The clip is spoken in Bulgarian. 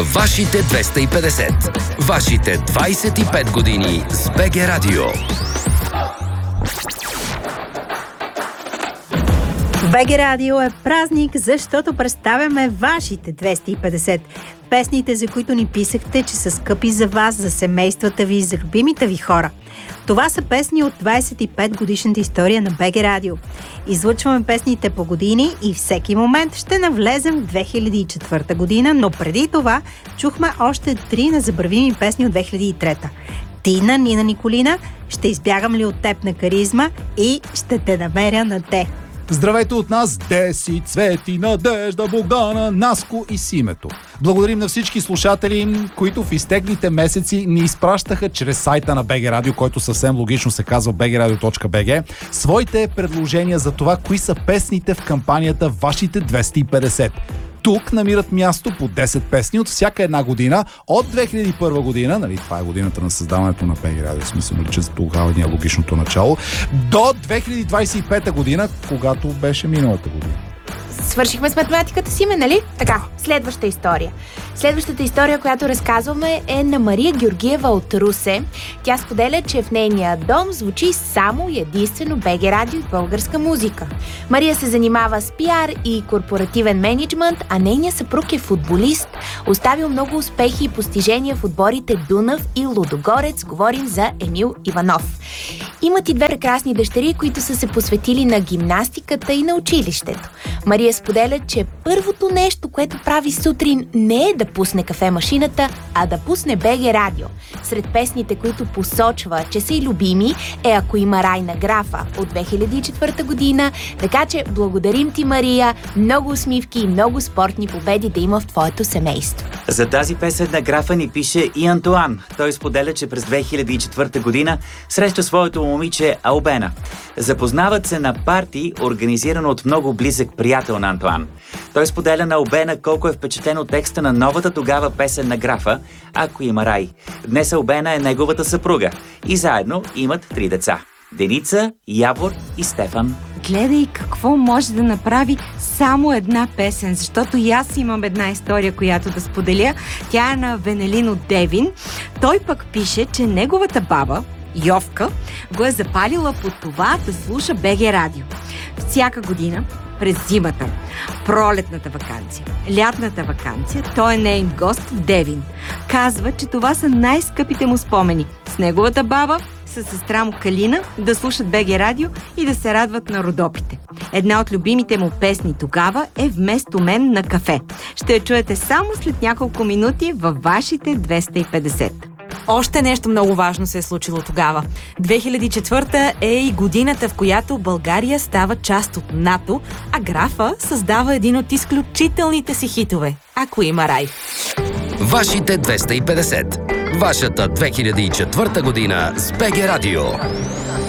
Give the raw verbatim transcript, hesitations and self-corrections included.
Вашите двеста и петдесет. Вашите двайсет и пет години с БГ Радио. БГ Радио е празник, защото представяме вашите двеста и петдесет. Песните, за които ни писахте, че са скъпи за вас, за семействата ви, за любимите ви хора. Това са песни от двайсет и пет годишната история на БГ Радио. Излъчваме песните по години и всеки момент ще навлезем в две хиляди и четвърта година, но преди това чухме още три незабравими песни от две хиляди и трета. Тина, Нина Николина, Ще избягам ли от теб на каризма и Ще те намеря на те. Здравейте от нас, Деси, Цвети, Надежда, Богдана, Наско и Симето. Благодарим на всички слушатели, които в изтеклите месеци ни изпращаха чрез сайта на БГ Радио, който съвсем логично се казва би джи радио точка би джи, своите предложения за това, кои са песните в кампанията Вашите двеста и петдесет. Тук намират място по десет песни от всяка една година от две хиляди и първа година, нали, това е годината на създаването на БГ Радио, в смисъл, че тогава ни е логичното начало, до две хиляди двайсет и пета година, когато беше миналата година. Свършихме с математиката си, нали? Така, следваща история. Следващата история, която разказваме, е на Мария Георгиева от Русе. Тя споделя, че в нейния дом звучи само и единствено БГ Радио и българска музика. Мария се занимава с пиар и корпоративен мениджмънт, а нейният съпруг е футболист. Оставил много успехи и постижения в отборите Дунав и Лудогорец. Говорим за Емил Иванов. Имат и две прекрасни дъщери, които са се посветили на гимнастиката и на училището. Мария споделя, че първото нещо, което прави сутрин, не е да пусне кафемашината, а да пусне БГ Радио. Сред песните, които посочва, че са и любими, е Ако има рай на графа от две хиляди и четвърта година. Така че благодарим ти, Мария, много усмивки и много спортни победи да има в твоето семейство. За тази песен на графа ни пише и Антуан. Той споделя, че през две хиляди и четвърта година среща своето момиче Албена. Запознават се на парти, организирано от много близък приятел на Антуан. Той споделя на Албена колко е впечатлен от текста на новата тогава песен на графа Ако има рай. Днес Албена е неговата съпруга и заедно имат три деца – Деница, Явор и Стефан. Гледай какво може да направи само една песен, защото и аз имам една история, която да споделя. Тя е на Венелин от Девин. Той пък пише, че неговата баба, Йовка, го е запалила под това да слуша БГ Радио. Всяка година, през зимата, пролетната ваканция, лятната ваканция, той е неин гост в Девин. Казва, че това са най-скъпите му спомени. С неговата баба, със сестра му Калина, да слушат БГ Радио и да се радват на Родопите. Една от любимите му песни тогава е Вместо мен на кафе. Ще я чуете само след няколко минути във вашите двеста и петдесет. Още нещо много важно се е случило тогава. две хиляди и четвърта е и годината, в която България става част от НАТО, а графа създава един от изключителните си хитове – Ако има рай. Вашите двеста и петдесет. Вашата две хиляди и четвърта година с БГ Радио.